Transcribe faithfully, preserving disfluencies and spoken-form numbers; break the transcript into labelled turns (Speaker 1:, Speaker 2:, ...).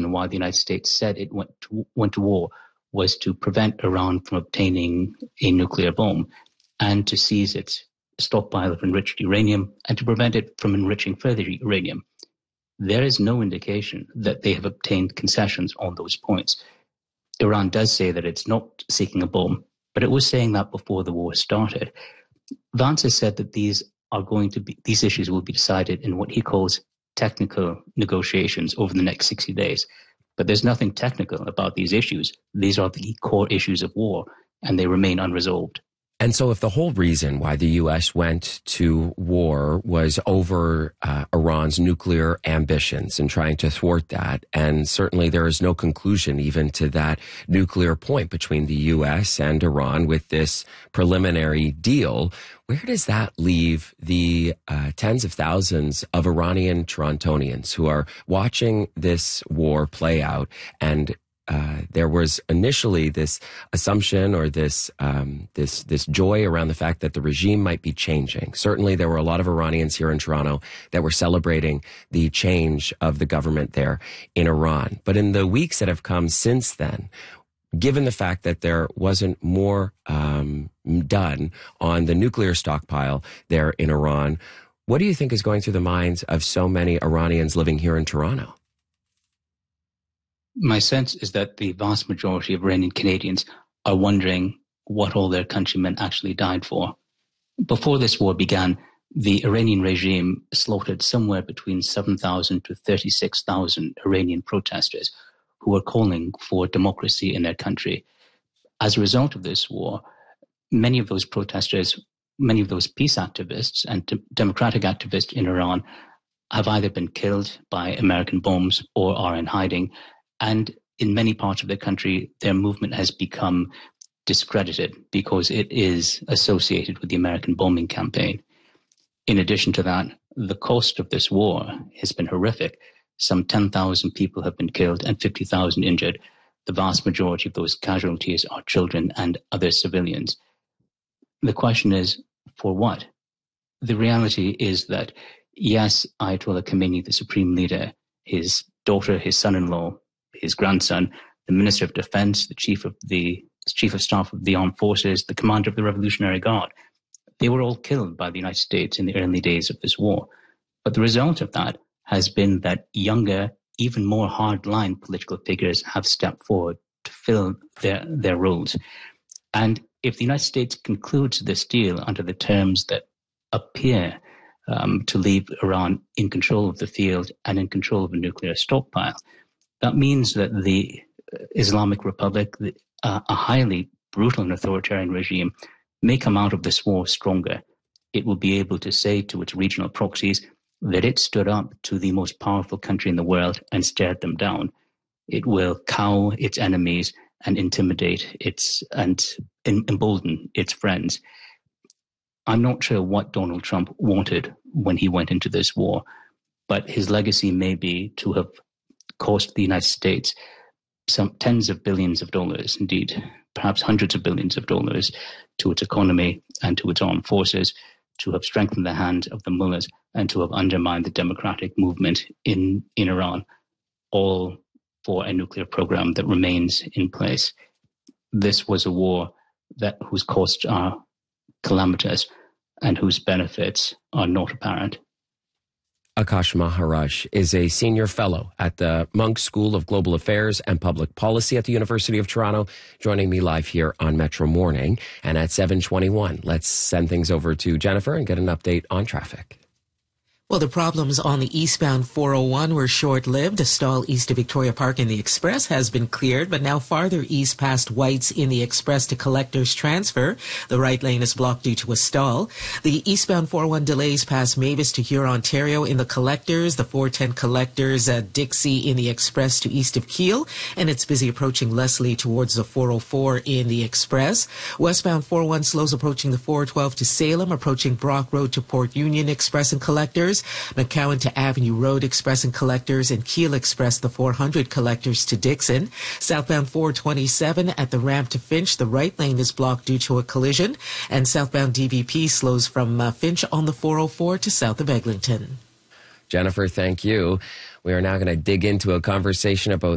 Speaker 1: reason why the United States said it went to, went to war was to prevent Iran from obtaining a nuclear bomb and to seize its stockpile of enriched uranium and to prevent it from enriching further uranium. There is no indication that they have obtained concessions on those points. Iran does say that it's not seeking a bomb, but it was saying that before the war started. Vance has said that these are going to be, these issues will be decided in what he calls technical negotiations over the next sixty days. But there's nothing technical about these issues. These are the core issues of war, and they remain unresolved.
Speaker 2: And so if the whole reason why the U S went to war was over uh, Iran's nuclear ambitions and trying to thwart that, and certainly there is no conclusion even to that nuclear point between the U S and Iran with this preliminary deal, where does that leave the uh, tens of thousands of Iranian Torontonians who are watching this war play out? And Uh, there was initially this assumption or this um, this this joy around the fact that the regime might be changing. Certainly, there were a lot of Iranians here in Toronto that were celebrating the change of the government there in Iran. But in the weeks that have come since then, given the fact that there wasn't more um, done on the nuclear stockpile there in Iran, what do you think is going through the minds of so many Iranians living here in Toronto?
Speaker 1: My sense is that the vast majority of Iranian Canadians are wondering what all their countrymen actually died for. Before this war began, the Iranian regime slaughtered somewhere between seven thousand to thirty-six thousand Iranian protesters who were calling for democracy in their country. As a result of this war, many of those protesters, many of those peace activists and de- democratic activists in Iran have either been killed by American bombs or are in hiding. And in many parts of the country, their movement has become discredited because it is associated with the American bombing campaign. In addition to that, the cost of this war has been horrific. Some ten thousand people have been killed and fifty thousand injured. The vast majority of those casualties are children and other civilians. The question is, for what? The reality is that, yes, Ayatollah Khamenei, the supreme leader, his daughter, his son-in-law, his grandson, the Minister of Defense, the Chief of the Chief of Staff of the Armed Forces, the Commander of the Revolutionary Guard, they were all killed by the United States in the early days of this war. But the result of that has been that younger, even more hard-line political figures have stepped forward to fill their, their roles. And if the United States concludes this deal under the terms that appear um, to leave Iran in control of the field and in control of a nuclear stockpile, that means that the Islamic Republic, the, uh, a highly brutal and authoritarian regime, may come out of this war stronger. It will be able to say to its regional proxies that it stood up to the most powerful country in the world and stared them down. It will cow its enemies and intimidate its and embolden its friends. I'm not sure what Donald Trump wanted when he went into this war, but his legacy may be to have cost the United States some tens of billions of dollars, indeed, perhaps hundreds of billions of dollars to its economy and to its armed forces, to have strengthened the hand of the mullahs and to have undermined the democratic movement in, in Iran, all for a nuclear program that remains in place. This was a war that whose costs are calamitous and whose benefits are not apparent.
Speaker 2: Akash Maharaj is a senior fellow at the Munk School of Global Affairs and Public Policy at the University of Toronto, joining me live here on Metro Morning. And at seven twenty-one, let's send things over to Jennifer and get an update on traffic.
Speaker 3: Well, the problems on the eastbound four oh one were short-lived. A stall east of Victoria Park in the Express has been cleared, but now farther east past White's in the Express to Collectors transfer. The right lane is blocked due to a stall. The eastbound four oh one delays past Mavis to Huron, Ontario in the Collectors, the four ten Collectors at Dixie in the Express to east of Keele, and it's busy approaching Leslie towards the four oh four in the Express. Westbound four oh one slows approaching the four twelve to Salem, approaching Brock Road to Port Union Express and Collectors. McCowan to Avenue Road Express and Collectors, and Keele Express, the four hundred Collectors to Dixon. Southbound four twenty-seven at the ramp to Finch, the right lane is blocked due to a collision, and southbound D V P slows from uh, Finch on the four oh four to south of Eglinton.
Speaker 2: Jennifer, thank you. We are now going to dig into a conversation about